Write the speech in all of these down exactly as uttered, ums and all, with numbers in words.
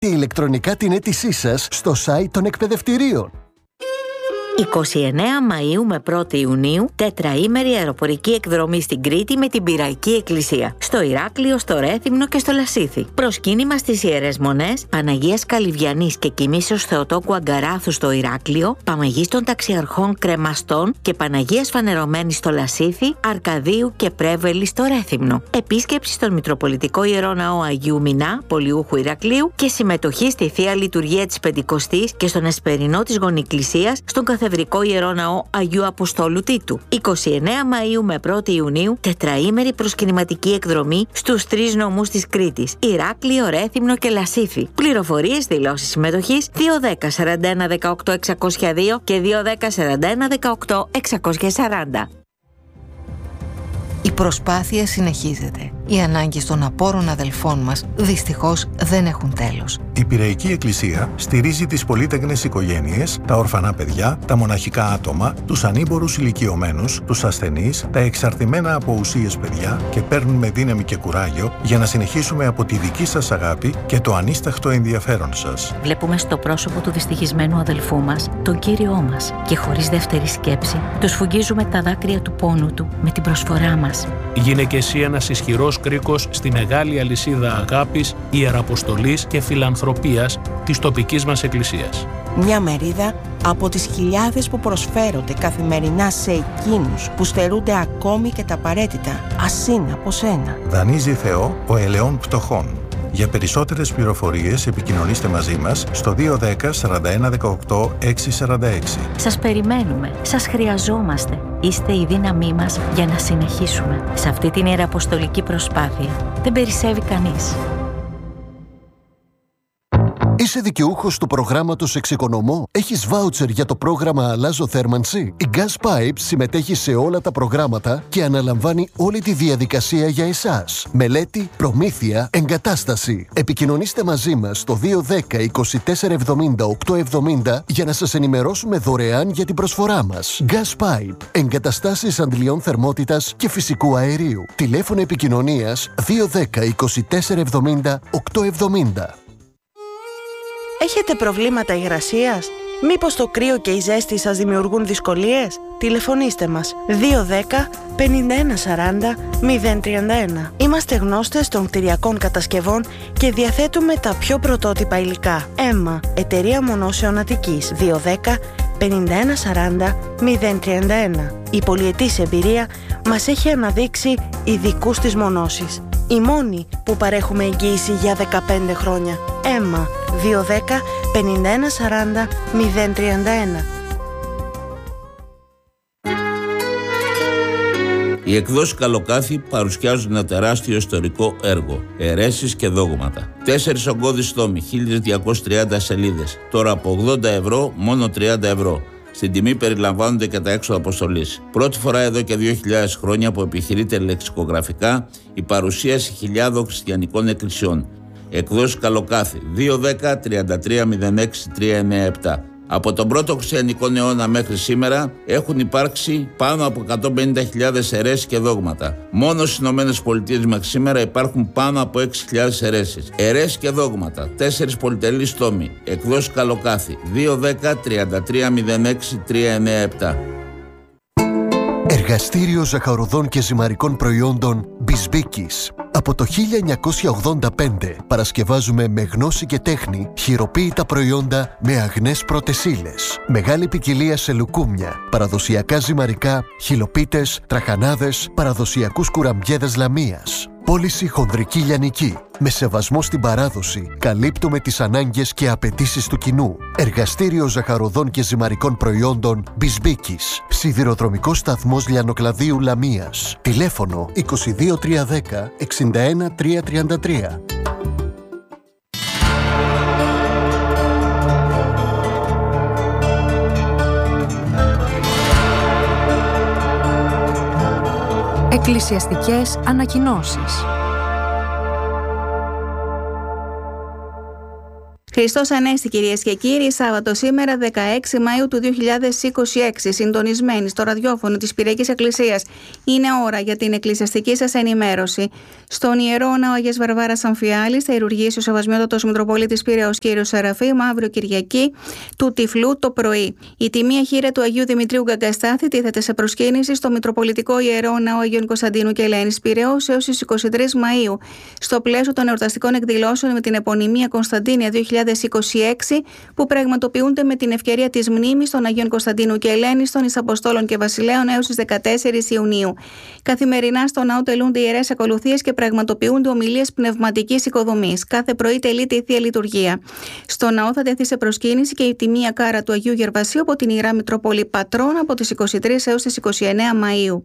και ηλεκτρονικά την αίτησή σας στο site των εκπαιδευτηρίων. είκοσι εννέα Μαΐου με πρώτη Ιουνίου, τετραήμερη αεροπορική εκδρομή στην Κρήτη με την Πυραϊκή Εκκλησία. Στο Ηράκλειο, στο Ρέθυμνο και στο Λασίθι. Προσκύνημα στις Ιερές Μονές, Παναγίας Καλυβιανής και Κοιμήσεως Θεοτόκου Αγκαράθου στο Ηράκλειο, Παμαγής των Ταξιαρχών Κρεμαστών και Παναγίας Φανερωμένης στο Λασίθι, Αρκαδίου και Πρέβελη στο Ρέθυμνο. Επίσκεψη στον Μητροπολιτικό Ιερό Ναό Αγίου Μινά, Πολιούχου Ηρακλείου και συμμετοχή στη Θεία Λειτουργία της Πεντηκοστής και στον Εσπερινό της Γονικλησίας στον Καθεδρικό Ιερό Ναό Αγίου Αποστόλου Τίτου. είκοσι εννέα Μαΐου με πρώτη Ιουνίου, τετραήμερη προσκυνηματική εκδρομή στους τρεις νομούς της Κρήτης, Ηράκλειο, Ρέθυμνο και Λασίθι. Πληροφορίες, δηλώσεις συμμετοχής δύο δέκα σαράντα ένα δεκαοκτώ εξακόσια δύο και δύο δέκα σαράντα ένα δεκαοκτώ εξακόσια σαράντα. Η προσπάθεια συνεχίζεται. Οι ανάγκες των απόρων αδελφών μας δυστυχώς δεν έχουν τέλος. Η Πυραϊκή Εκκλησία στηρίζει τις πολύτεκνες οικογένειες, τα ορφανά παιδιά, τα μοναχικά άτομα, τους ανήμπορους ηλικιωμένους, τους ασθενείς, τα εξαρτημένα από ουσίες παιδιά και παίρνουμε δύναμη και κουράγιο για να συνεχίσουμε από τη δική σας αγάπη και το ανίσταχτο ενδιαφέρον σας. Βλέπουμε στο πρόσωπο του δυστυχισμένου αδελφού μας τον Κύριό μας και χωρίς δεύτερη σκέψη του σφουγγίζουμε τα δάκρυα του πόνου του με την προσφορά μας. Γίνε και εσύ ένας ισχυρός κρίκος στη μεγάλη αλυσίδα αγάπης, ιεραποστολής και φιλανθρωπίας της τοπικής μας εκκλησίας. Μια μερίδα από τις χιλιάδες που προσφέρονται καθημερινά σε εκείνους που στερούνται ακόμη και τα απαραίτητα, ας είναι από σένα. Δανείζει Θεό ο ελαιών πτωχών. Για περισσότερες πληροφορίες επικοινωνήστε μαζί μας στο δύο δέκα σαράντα ένα δεκαοκτώ έξι σαράντα έξι. Σας περιμένουμε, σας χρειαζόμαστε. Είστε η δύναμή μας για να συνεχίσουμε σε αυτή την ιεραποστολική προσπάθεια. Δεν περισσεύει κανείς. Είσαι δικαιούχος του προγράμματος Εξοικονομώ? Έχεις βάουτσερ για το πρόγραμμα Αλλάζω Θέρμανση? Η Gas Pipe συμμετέχει σε όλα τα προγράμματα και αναλαμβάνει όλη τη διαδικασία για εσάς. Μελέτη, προμήθεια, εγκατάσταση. Επικοινωνήστε μαζί μας στο δύο δέκα είκοσι τέσσερα εβδομήντα οκτώ εβδομήντα για να σας ενημερώσουμε δωρεάν για την προσφορά μας. Gas Pipe. Εγκαταστάσεις αντλιών θερμότητας και φυσικού αερίου. Τηλέφωνο επικοινωνίας δύο δέκα είκοσι τέσσερα εβδομήντα οκτώ εβδομήντα. Έχετε προβλήματα υγρασίας? Μήπως το κρύο και η ζέστη σας δημιουργούν δυσκολίες? Τηλεφωνήστε μας δύο δέκα πενήντα ένα σαράντα μηδέν τριάντα ένα. Είμαστε γνώστες των κτηριακών κατασκευών και διαθέτουμε τα πιο πρωτότυπα υλικά. Έμα, εταιρεία μονώσεων Αττικής δύο δέκα πενήντα ένα σαράντα μηδέν τριάντα ένα. Η πολυετής εμπειρία μας έχει αναδείξει ειδικούς της μονώσης. Οι μόνοι που παρέχουμε εγγύηση για δεκαπέντε χρόνια. Έμα δύο δέκα πενήντα ένα σαράντα μηδέν τριάντα ένα. Οι εκδόσεις Καλοκάθι παρουσιάζουν ένα τεράστιο ιστορικό έργο, αιρέσεις και δόγματα. Τέσσερις ογκώδεις τόμοι, χίλιες διακόσιες τριάντα σελίδες, τώρα από ογδόντα ευρώ μόνο τριάντα ευρώ. Στην τιμή περιλαμβάνονται και τα έξοδα αποστολής. Πρώτη φορά εδώ και δύο χιλιάδες χρόνια που επιχειρείται λεξικογραφικά η παρουσίαση χιλιάδων χριστιανικών εκκλησιών. Εκδόσεις Καλοκάθι δύο δέκα τριάντα τρία μηδέν έξι τρία εννέα επτά. Από τον πρώτο χριστιανικό αιώνα μέχρι σήμερα έχουν υπάρξει πάνω από εκατόν πενήντα χιλιάδες αιρέσεις και δόγματα. Μόνο στις ΗΠΑ μέχρι σήμερα υπάρχουν πάνω από έξι χιλιάδες αιρέσεις. Αιρέσεις και δόγματα, τέσσερις πολυτελείς τόμοι. Εκδόσεις Καλοκάθι δύο δέκα τριάντα τρία μηδέν έξι τρία εννέα επτά. Εργαστήριο ζαχαροδών και ζυμαρικών προϊόντων Μπισμπίκης. Από το χίλια εννιακόσια ογδόντα πέντε παρασκευάζουμε με γνώση και τέχνη χειροποίητα προϊόντα με αγνές πρώτες ύλες. Μεγάλη ποικιλία σε λουκούμια, παραδοσιακά ζυμαρικά, χυλοπίτες, τραχανάδες, παραδοσιακούς κουραμπιέδες λαμίας. Πώληση χονδρική λιανική. Με σεβασμό στην παράδοση, καλύπτουμε τις ανάγκες και απαιτήσεις του κοινού. Εργαστήριο ζαχαροδών και ζυμαρικών προϊόντων Μπισμπίκης. Σιδηροδρομικός σταθμός Λιανοκλαδίου Λαμίας. Τηλέφωνο είκοσι δύο τριακόσια δέκα εξήντα ένα τριακόσια τριάντα τρία. Εκκλησιαστικές ανακοινώσεις. Χριστός Ανέστη, κυρίες και κύριοι, Σάββατο σήμερα δεκαέξι Μαΐου του δύο χιλιάδες είκοσι έξι, συντονισμένοι στο ραδιόφωνο της Πυριακής Εκκλησίας. Είναι ώρα για την εκκλησιαστική σας ενημέρωση. Στον Ιερό Ναό Αγίας Βαρβάρας Αμφιάλης θα ηρουργήσει ο Σεβασμιότατος Μητροπολίτης Πειραιώς κ. Σεραφείμ αύριο Κυριακή του Τυφλού το πρωί. Η τιμία χείρα του Αγίου Δημητρίου Γκαγκαστάθη τίθεται σε προσκύνηση στο Μητροπολιτικό Ιερό Ναό Αγίων Κωνσταντίνου και Ελένης Πειραιώς έως τις είκοσι τρεις Μαΐου, στο πλαίσιο των εορταστικών εκδηλώσεων με την επωνυμία Κωνσταντίνια δύο χιλιάδες είκοσι έξι, που πραγματοποιούνται με την ευκαιρία της μνήμης των Αγίων Κωνσταντίνου και Ελένης, των Εισαποστόλων και Βασιλέων έως τις δεκατέσσερις Ιουνίου. Καθημερινά στο ναό τελούνται ιερές ακολουθίες και πραγματοποιούνται ομιλίες πνευματικής οικοδομής. Κάθε πρωί τελείται η Θεία Λειτουργία. Στο ναό θα τεθεί σε προσκύνηση και η τιμία κάρα του Αγίου Γερβασίου από την Ιερά Μητρόπολη Πατρών από τις είκοσι τρεις έως τις είκοσι εννέα Μαΐου.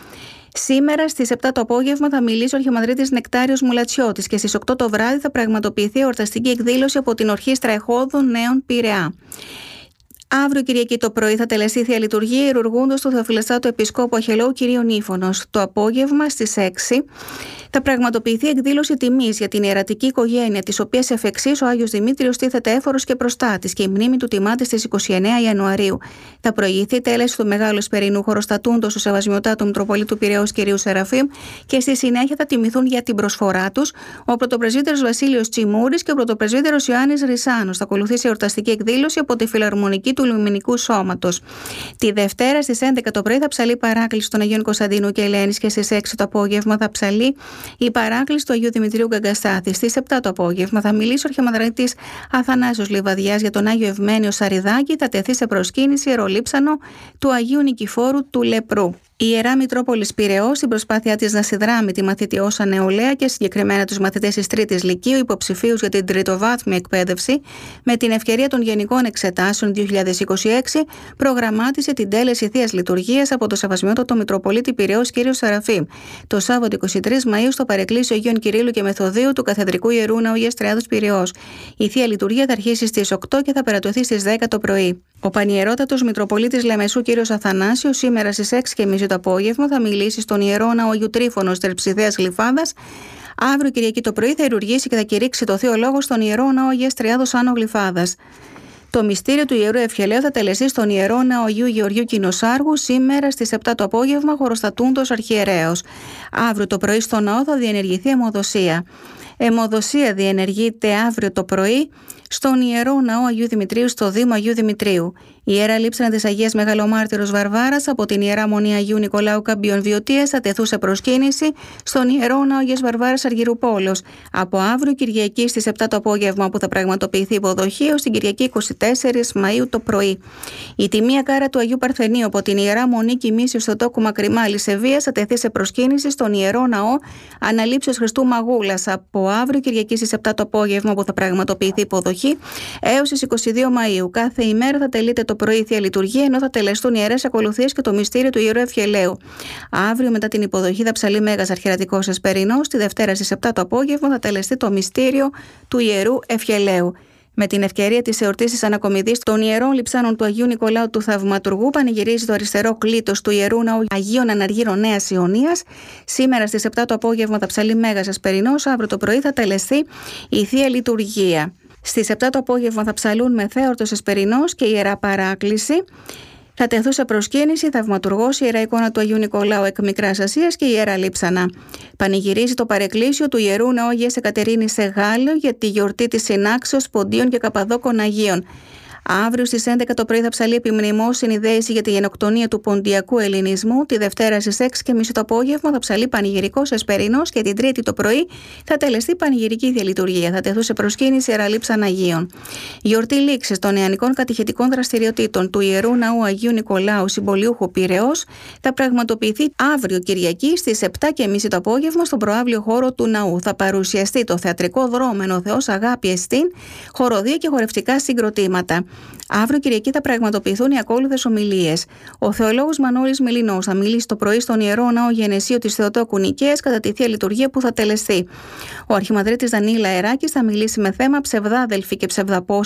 Σήμερα στις επτά το απόγευμα θα μιλήσει ο Αρχιμανδρίτης Νεκτάριος Μουλατσιώτης και στις οκτώ το βράδυ θα πραγματοποιηθεί εορταστική εκδήλωση από την Ορχήστρα Εχόδων Νέων Πειραιά. Αύριο Κυριακή το πρωί θα τελεστεί Θεία Λειτουργία ηρουργούντος του Θεοφυλαστάτου Επισκόπου Αχαιλλώου κ. Νήφωνος. Το απόγευμα στις έξι θα πραγματοποιηθεί εκδήλωση τιμής για την ιερατική οικογένεια, της οποίας εφ' εξής ο Άγιος Δημήτριος τίθεται έφορος και προστάτης και η μνήμη του τιμάται στις είκοσι εννέα Ιανουαρίου. Θα προηγηθεί τέλεση του Μεγάλου Εσπερινού χωροστατούντος του Σεβασμιωτάτου Μητροπολίτου Πειραιώς κ. Σεραφείμ και στη συνέχεια θα τιμηθούν για την προσφορά τους ο πρωτοπρεσβύτερος Βασίλειος Τσιμούρης και ο πρωτοπρεσβύτερος Ιωάννης Ρυσάνος. Θα ακολουθήσει εορταστική εκδήλωση από τη Φιλαρμονική του Λουμινικού Σώματος. Τη Δευτέρα στις έντεκα το πρωί θα ψαλεί παράκληση των Αγίων Κωνσταντίνου και Ελένης και στις έξι το απόγευμα θα ψαλεί η παράκληση του Αγίου Δημητρίου Γκαγκαστάθη. Στις επτά το απόγευμα θα μιλήσει ο Αρχιμανδρίτης Αθανάσιος Λιβαδιάς για τον Άγιο Ευμένιο Σαριδάκη. Θα τεθεί σε προσκύνηση ιερολείψανο του Αγίου Νικηφόρου του Λεπρού. Η Ιερά Μητρόπολης Πειραιώς, στην προσπάθειά της να συνδράμει τη μαθητιώσα νεολαία και συγκεκριμένα τους μαθητές της τρίτης Λυκείου, υποψηφίους για την τριτοβάθμια εκπαίδευση, με την ευκαιρία των Γενικών Εξετάσεων δύο χιλιάδες είκοσι έξι, προγραμμάτισε την τέλεση Θείας Λειτουργίας από το Σεβασμιότατο Μητροπολίτη Πειραιώς κ. Σεραφείμ το Σάββατο είκοσι τρεις Μαΐου στο Παρεκκλήσιο Αγίων Κυρίλλου και Μεθοδίου του Καθεδρικού Ιερού Ναού Αγίας Τριάδος Πειραιώς. Η Θεία Λειτουργία θα αρχίσει στις οκτώ και θα περατωθεί στις δέκα το πρωί. Ο Πανιερότατος Μητροπολίτης Λεμεσού κ. Αθανάσιος σήμερα στις έξι και μισή το απόγευμα θα μιλήσει στον Ιερό Ναό Αγίου Τρίφωνος Τερψιδαίας Γλυφάδας. Αύριο Κυριακή το πρωί θα ηρουργήσει και θα κηρύξει το Θείο Λόγο στον Ιερό Ναό Αγίας Τριάδος Άνω Γλυφάδας. Το μυστήριο του Ιερού Ευχελαίου θα τελεστεί στον Ιερό Ναό Αγίου Γεωργίου Κοινοσάργου σήμερα στις επτά το απόγευμα, χωροστατούντος Αρχιερέως. Αύριο το πρωί στο ναό θα διενεργηθεί αιμοδοσία. Αιμοδοσία διενεργείται αύριο το πρωί στον Ιερό Ναό Αγίου Δημητρίου στο Δήμο Αγίου Δημητρίου. Η Ιερά Λείψανα της Αγίας Μεγαλομάρτυρος Βαρβάρας από την Ιερά Μονή Αγίου Νικολάου Καμπιών Βιωτίας θα τεθούσε προσκύνηση στον Ιερό Ναό Αγίας Βαρβάρας Αργυρουπόλεως από αύριο Κυριακή στις επτά το απόγευμα, που θα πραγματοποιηθεί υποδοχή, ως την Κυριακή είκοσι τέσσερις Μαΐου το πρωί. Η τιμία κάρα του Αγίου Παρθενίου από την Ιερά Μονή Κοιμήσεως στο τόκου Μακριμά Λισεβίας θα τεθεί σε προσκύνηση στον Ιερό Ναό Αναλήψεως Χριστού Μαγούλας από αύριο Κυριακή στις επτά το απόγευμα, που θα πραγματοποιηθεί υποδοχή έως τις είκοσι δύο Μαΐου. Κάθε ημέρα θα τελείται το πρωί η Θεία Λειτουργία, ενώ θα τελεστούν ιερές ακολουθίες και το μυστήριο του Ιερού Ευχελαίου. Αύριο μετά την υποδοχή θα ψαλεί Μέγας Αρχιερατικός Εσπερινός. Τη Δευτέρα στις επτά το απόγευμα θα τελεστεί το μυστήριο του Ιερού Ευχελαίου. Με την ευκαιρία της εορτής της ανακομιδής των Ιερών Λειψάνων του Αγίου Νικολάου του Θαυματουργού, πανηγυρίζει το αριστερό κλήτος του Ιερού Ναού Αγίων Αναργύρων Νέας Ιωνίας. Σήμερα στις επτά το απόγευμα θα ψαλεί Μέγας Εσπερινός. Αύριο το πρωί θα τελεστεί η Θεία Λειτουργία. Στις επτά το απόγευμα θα ψαλούν Μεθέορτος Εσπερινός και Ιερά Παράκληση. Θα τεθούν σε προσκύνηση Θαυματουργός, Ιερά Εικόνα του Αγίου Νικολάου εκ Μικράς Ασίας και Ιερά Λείψανα. Πανηγυρίζει το παρεκκλήσιο του Ιερού Ναού Αγίας Εκατερίνης σε Γάλλιο για τη γιορτή της συνάξεως Ποντίων και Καπαδόκων Αγίων. Αύριο στις έντεκα το πρωί θα ψαλεί επιμνημός συνειδέηση για τη γενοκτονία του ποντιακού ελληνισμού. Τη Δευτέρα στις έξι και μισή το απόγευμα θα ψαλεί πανηγυρικός Εσπερινός και την Τρίτη το πρωί θα τελεστεί πανηγυρική Θεία Λειτουργία. Θα τεθούν σε προσκύνηση Ιερά Λείψανα Αγίων. Γιορτή λήξης των νεανικών κατηχητικών δραστηριοτήτων του Ιερού Ναού Αγίου Νικολάου Συμπολιούχου Πειραιώς θα πραγματοποιηθεί αύριο Κυριακή στις επτά και μισή το απόγευμα στον προαύλιο χώρο του ναού. Θα παρουσιαστεί το θεατρικό δρόμενο Θεός Αγάπη Εστίν, χοροδία και χορευτικά συγκροτήματα. Αύριο Κυριακή θα πραγματοποιηθούν οι ακόλουθες ομιλίες. Ο θεολόγος Μανώλης Μιλινός θα μιλήσει το πρωί στον Ιερό Ναό Γενεσίου της Θεοτόκου Νικαίας κατά τη Θεία Λειτουργία που θα τελεστεί. Ο Αρχιμανδρίτης Δανίλα Εράκης θα μιλήσει με θέμα ψευδάδελφοι και ψευδαπόστολοι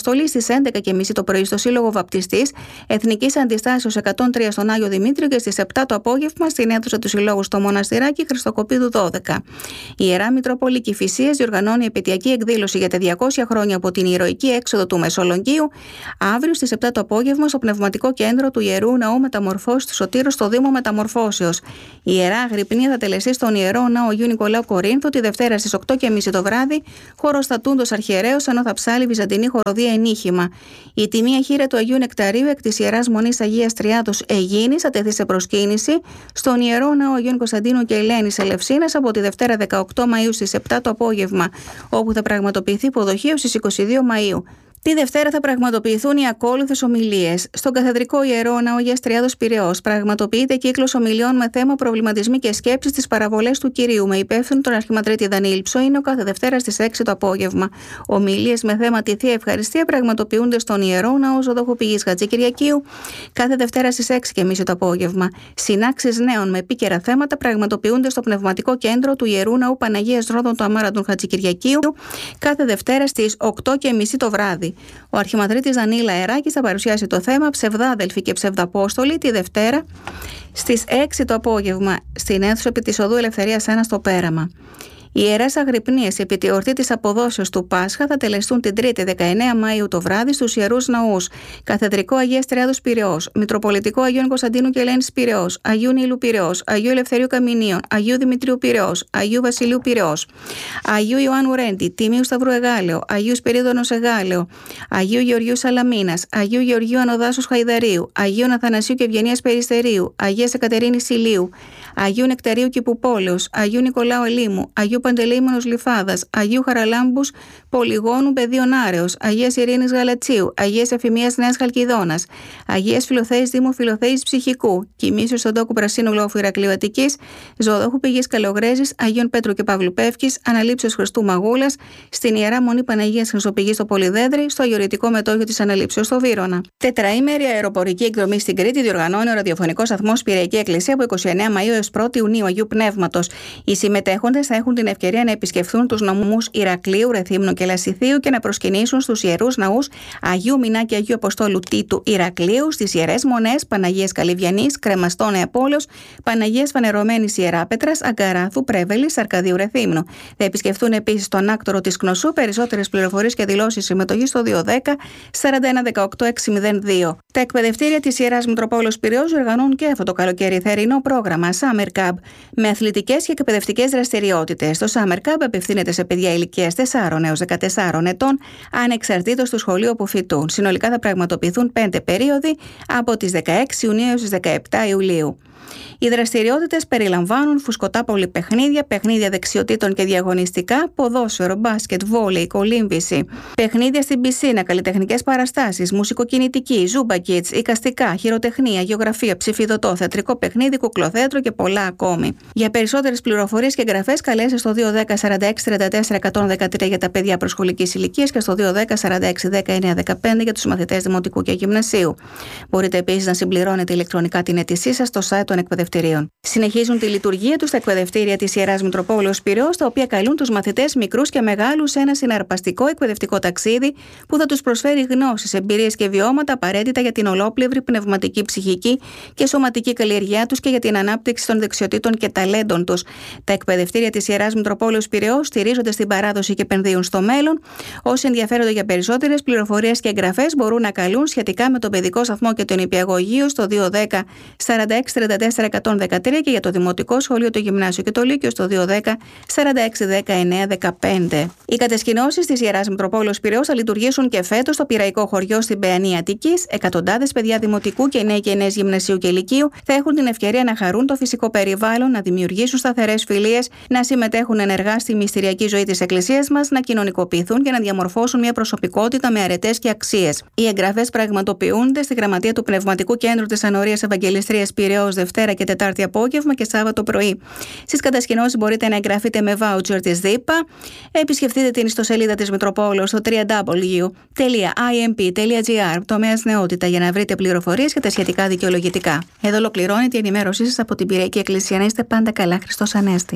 Αποστολή στις έντεκα και μισή το πρωί στο Σύλλογο Βαπτιστής Εθνικής Αντιστάσεως εκατόν τρία στον Άγιο Δημήτριο και στις επτά το απόγευμα στην αίθουσα του Συλλόγου στο Μοναστηράκι Χριστοκοπίδου δώδεκα. Η Ιερά Μητρόπολη Κηφισίας διοργανώνει επαιτειακή εκδήλωση για τα διακόσια χρόνια από την ηρωική έξοδο του Μεσολογγίου αύριο στις επτά το απόγευμα στο Πνευματικό Κέντρο του Ιερού Ναού Μεταμορφώσεως του Σωτήρου στο Δήμο Μεταμορφώσεως. Η Ιερά Αγρυπνία θα τελεστεί στον Ιερό Ναό Αγίου Νικολάου Κορίνθου τη Δευτέρα στις οκτώ και μισή το βράδυ, χωροστατούντος αρχιερέως, ενώ θα ψάλει βυζαντινή χοροδία ενίχημα. Η τιμία χείρα του Αγίου Νεκταρίου εκ της Ιεράς Μονής Αγίας Τριάδος Αιγίνης θα τεθεί σε προσκύνηση στον Ιερό Ναό Αγίων Κωνσταντίνου και Ελένης Ελευσίνας από τη Δευτέρα δεκαοκτώ Μαΐου στις επτά το απόγευμα, όπου θα πραγματοποιηθεί υποδοχείο στις είκοσι δύο Μαΐου. Τη Δευτέρα θα πραγματοποιηθούν οι ακόλουθες ομιλίες. Στον Καθεδρικό Ιερό Ναό Αγίας Τριάδος Πειραιώς πραγματοποιείται κύκλος ομιλιών με θέμα προβληματισμοί και σκέψεις στις παραβολές του Κυρίου, με υπεύθυνο τον Αρχιμανδρίτη Δανιήλ Ψοίνο, κάθε Δευτέρα στις έξι το απόγευμα. Ομιλίες με θέμα τη Θεία Ευχαριστία πραγματοποιούνται στον Ιερό Ναό Ζωδόχου Πηγής Χατζηκυριακείου, κάθε Δευτέρα στις έξι και μισή το απόγευμα. Συνάξεις νέων με επίκαιρα θέματα πραγματοποιούνται στο Πνευματικό Κέντρο του Ιερού Ναού Παναγίας Ρόδων του Αμάραντων Χατζηκυριακείου, κάθε Δευτέρα στις οκτώ και μισή το βράδυ. Ο Αρχιμανδρίτης Δανίλα Αεράκης θα παρουσιάσει το θέμα Ψευδάδελφοι και Ψευδαπόστολοι τη Δευτέρα στις έξι το απόγευμα στην αίθουσα επί της Οδού Ελευθερίας ένα στο Πέραμα. Οι ιερές αγρυπνίες επί τη εορτή της αποδόσεως του Πάσχα θα τελεστούν την Τρίτη δεκαεννέα Μαΐου το βράδυ στους Ιερούς Ναούς Καθεδρικό Αγίας Τριάδος Πειραιώς, Μητροπολιτικό Αγίων Κωνσταντίνου και Ελένης Πειραιώς, Αγίου Νείλου Πειραιώς, Αγίου Ελευθερίου Καμινίων, Αγίου Δημητρίου Πειραιώς, Αγίου Βασιλείου Πειραιώς, Αγίου Ιωάννου Ρέντη, Τιμίου Σταυρού Εγάλεο, Αγίου Σπυρίδωνος Εγάλεο, Αγίου Γεωργίου Σαλαμίνας, Αγίου Γεωργίου Ανοδάσους Χαϊδαρίου, Αγίου Αθανασίου και Ευγενίας Περιστερίου, Αγίας Εκατερίνης Ηλίου, Αγίου Νεκταρίου Κηπουπόλεως, Αγίου Νικολάου Ελίμου, Αγίου Παντελεήμονος Λιφάδας, Αγίου Χαραλάμπους Πολυγόνου Πεδίων Άρεως, Αγίας Ειρήνης Γαλατσίου, Αγίας Εφημίας Νέας Χαλκιδόνας, Αγίας Φιλοθέης Δήμου Φιλοθέης Ψυχικού, Κοιμήσεως στον Τόκου Πρασίνου Λόφου Ηρακλείου Αττικής, Ζωοδόχου Πηγής Καλογρέζης, Αγίων Πέτρου και Παύλου Πεύκης, Αναλήψεως Χριστού Μαγούλας, στην Ιερά Μονή Παναγίας Χρυσοπηγής στο Πολυδέδρυ, στο Αγιορητικό Μετόχιο της Αναλήψεως στο Βύρωνα. Τετραήμερη αεροπορική εκδρομή στην Κρήτη διοργανώνει ο ραδιοφωνικός σταθμός Πειραϊκή Εκκλησία από είκοσι εννέα Μαΐου έως πρώτη Ιουνίου Αγίου Πνεύματος. Οι συμμετέχοντες θα έχουν την ευκαιρία να επισκεφθούν τους νομούς Ηρακλείου, Ρεθύμνου και Λασιθίου και να προσκυνήσουν στους ιερούς ναούς Αγίου Μινά και Αγίου Αποστόλου Τίτου Ηρακλείου, στις ιερές μονές Παναγίας Καλυβιανής, Κρεμαστό Νεαπόλεως, Παναγίας Φανερωμένης Ιεράπετρας, Αγκαράθου, Πρέβελης, Αρκαδίου Ρεθύμνου. Θα επισκεφθούν επίσης τον άκτορο της Κνωσού. Περισσότερες πληροφορίες και δηλώσεις συμμετοχής στο δύο δέκα σαράντα ένα δεκαοκτώ εξακόσια δύο. Τα εκπαιδευτήρια της Ιεράς Μητροπόλεως Πειραιώς οργανώνουν και αυτό το καλοκαίρι θερινό πρόγραμμα Summer Camp με αθλητικές και εκπαιδευτικές δραστηριότητες. Το Summer Camp απευθύνεται σε παιδιά ηλικίας τεσσάρων έως δεκατεσσάρων ετών, ανεξαρτήτως του σχολείου όπου φοιτούν. Συνολικά θα πραγματοποιηθούν πέντε περίοδοι από τις δεκαέξι Ιουνίου έως τις δεκαεπτά Ιουλίου. Οι δραστηριότητες περιλαμβάνουν φουσκωτά πολυπαιχνίδια, παιχνίδια δεξιοτήτων και διαγωνιστικά, ποδόσφαιρο, μπάσκετ, βόλεϊ, κολύμβηση, παιχνίδια στην πισίνα, καλλιτεχνικές παραστάσεις, μουσικοκινητική, ζούμπα kids, εικαστικά, χειροτεχνία, γεωγραφία, ψηφιδωτό, θεατρικό παιχνίδι, κουκλοθέατρο και πολλά ακόμη. Για περισσότερες πληροφορίες και εγγραφές καλέστε στο δύο δέκα σαράντα έξι τριάντα τέσσερα εκατόν δεκατρία για τα παιδιά προσχολικής ηλικίας και στο δύο δέκα σαράντα έξι δεκαεννέα δεκαπέντε για τους μαθητές δημοτικού και γυμνασίου. Μπορείτε επίσης να συμπληρώνετε ηλεκτρονικά την αίτησή σας στο site των εκπαιδευτηρίων. Συνεχίζουν τη λειτουργία τους τα εκπαιδευτήρια της Ιεράς Μητροπόλεως Πειραιώς, τα οποία καλούν τους μαθητές μικρούς και μεγάλους σε ένα συναρπαστικό εκπαιδευτικό ταξίδι που θα τους προσφέρει γνώσεις, εμπειρίες και βιώματα απαραίτητα για την ολόπλευρη πνευματική, ψυχική και σωματική καλλιεργιά τους και για την ανάπτυξη των δεξιοτήτων και ταλέντων τους. Τα εκπαιδευτήρια της Ιεράς Μητροπόλεως Πειραιώς στηρίζονται στην παράδοση και επενδύουν στο μέλλον. Όσοι ενδιαφέρονται για περισσότερες πληροφορίες και εγγραφές μπορούν να καλούν σχετικά με τον παιδικό σταθμό και τον νηπιαγωγείο στο δύο δέκα σαράντα έξι τριάντα τέσσερα εκατόν δεκατρία και για το Δημοτικό Σχολείο, το Γυμνάσιο και το Λύκειο στο δύο δέκα σαράντα έξι δεκαεννέα δεκαπέντε. Οι κατασκηνώσεις της Ιεράς Μητροπόλεως Πειραιώς θα λειτουργήσουν και φέτος στο Πειραϊκό Χωριό στην Παιανία Αττικής. Εκατοντάδες παιδιά δημοτικού και νέοι και νέες γυμνασίου και λυκείου θα έχουν την ευκαιρία να χαρούν το φυσικό περιβάλλον, να δημιουργήσουν σταθερές φιλίες, να συμμετέχουν ενεργά στη μυστηριακή ζωή της Εκκλησίας μας, να κοινωνικοποιηθούν και να διαμορφώσουν μια προσωπικότητα με αρετές και αξίες. Οι εγγραφές πραγματοποιούνται στη Γραμματεία του Πνευματικού Κέντρου της Ανορίας Ευαγγελιστρίας Πειραιώς Δευτέρα και Τετάρτη απόγευμα και Σάββατο πρωί. Στις κατασκηνώσεις μπορείτε να εγγραφείτε με βάουτσερ της ΔΥΠΑ. Επισκεφτείτε την ιστοσελίδα της Μητροπόλεως στο double-u double-u double-u τελεία άι εμ πι τελεία τζι άρ τομέας νεότητα για να βρείτε πληροφορίες για τα σχετικά δικαιολογητικά. Εδώ ολοκληρώνεται η ενημέρωσή σας από την Πειραϊκή Εκκλησία. Να είστε πάντα καλά. Χριστός Ανέστη.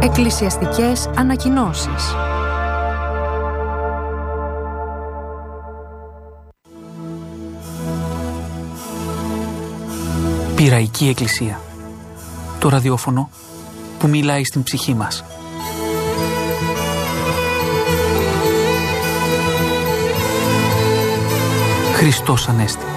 Εκκλησιαστικές ανακοινώσεις. Πειραϊκή Εκκλησία. Το ραδιόφωνο που μιλάει στην ψυχή μας. Χριστός Ανέστη.